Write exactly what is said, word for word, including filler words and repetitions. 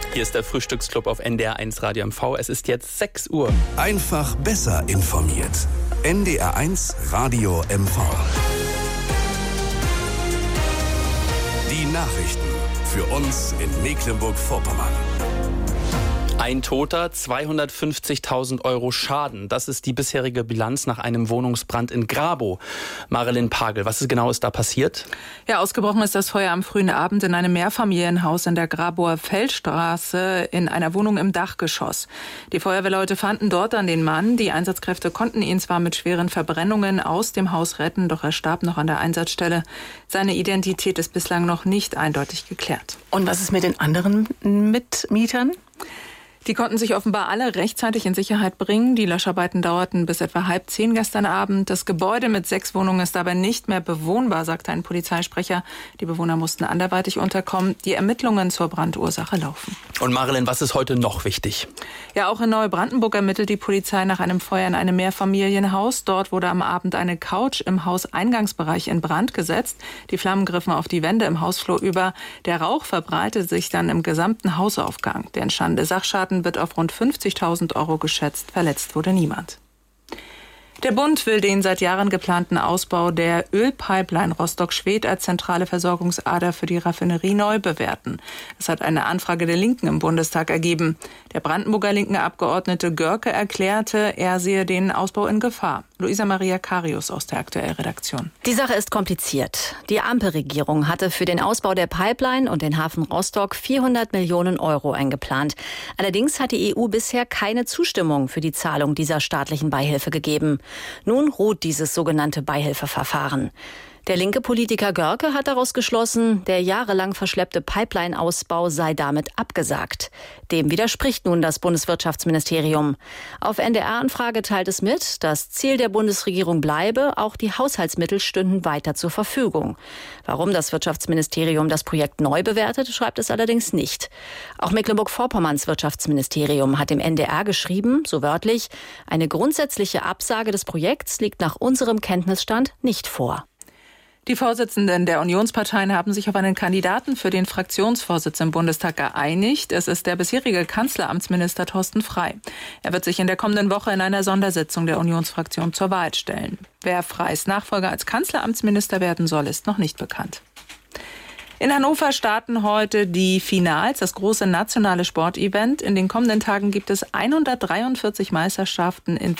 Hier ist der Frühstücksclub auf N D R eins Radio M V. Es ist jetzt sechs Uhr. Einfach besser informiert. N D R eins Radio M V. Die Nachrichten für uns in Mecklenburg-Vorpommern. Ein Toter, zweihundertfünfzigtausend Euro Schaden. Das ist die bisherige Bilanz nach einem Wohnungsbrand in Grabow. Marilyn Pagel, was ist genau ist da passiert? Ja, ausgebrochen ist das Feuer am frühen Abend in einem Mehrfamilienhaus in der Grabower Feldstraße in einer Wohnung im Dachgeschoss. Die Feuerwehrleute fanden dort dann den Mann. Die Einsatzkräfte konnten ihn zwar mit schweren Verbrennungen aus dem Haus retten, doch er starb noch an der Einsatzstelle. Seine Identität ist bislang noch nicht eindeutig geklärt. Und was ist mit den anderen Mitmietern? Die konnten sich offenbar alle rechtzeitig in Sicherheit bringen. Die Löscharbeiten dauerten bis etwa halb zehn gestern Abend. Das Gebäude mit sechs Wohnungen ist dabei nicht mehr bewohnbar, sagte ein Polizeisprecher. Die Bewohner mussten anderweitig unterkommen. Die Ermittlungen zur Brandursache laufen. Und Marilyn, was ist heute noch wichtig? Ja, auch in Neubrandenburg ermittelt die Polizei nach einem Feuer in einem Mehrfamilienhaus. Dort wurde am Abend eine Couch im Hauseingangsbereich in Brand gesetzt. Die Flammen griffen auf die Wände im Hausflur über. Der Rauch verbreitete sich dann im gesamten Hausaufgang. Der entstandene Sachschaden wird auf rund fünfzigtausend Euro geschätzt. Verletzt wurde niemand. Der Bund will den seit Jahren geplanten Ausbau der Ölpipeline Rostock-Schwedt als zentrale Versorgungsader für die Raffinerie neu bewerten. Das hat eine Anfrage der Linken im Bundestag ergeben. Der Brandenburger linken Abgeordnete Görke erklärte, er sehe den Ausbau in Gefahr. Luisa Maria Karius aus der Aktuell-Redaktion. Die Sache ist kompliziert. Die Ampelregierung hatte für den Ausbau der Pipeline und den Hafen Rostock vierhundert Millionen Euro eingeplant. Allerdings hat die E U bisher keine Zustimmung für die Zahlung dieser staatlichen Beihilfe gegeben. Nun ruht dieses sogenannte Beihilfeverfahren. Der linke Politiker Görke hat daraus geschlossen, der jahrelang verschleppte Pipeline-Ausbau sei damit abgesagt. Dem widerspricht nun das Bundeswirtschaftsministerium. Auf N D R-Anfrage teilt es mit, das Ziel der Bundesregierung bleibe, auch die Haushaltsmittel stünden weiter zur Verfügung. Warum das Wirtschaftsministerium das Projekt neu bewertet, schreibt es allerdings nicht. Auch Mecklenburg-Vorpommerns Wirtschaftsministerium hat dem N D R geschrieben, so wörtlich, eine grundsätzliche Absage des Projekts liegt nach unserem Kenntnisstand nicht vor. Die Vorsitzenden der Unionsparteien haben sich auf einen Kandidaten für den Fraktionsvorsitz im Bundestag geeinigt. Es ist der bisherige Kanzleramtsminister Thorsten Frey. Er wird sich in der kommenden Woche in einer Sondersitzung der Unionsfraktion zur Wahl stellen. Wer Freys Nachfolger als Kanzleramtsminister werden soll, ist noch nicht bekannt. In Hannover starten heute die Finals, das große nationale Sportevent. In den kommenden Tagen gibt es hundertdreiundvierzig Meisterschaften in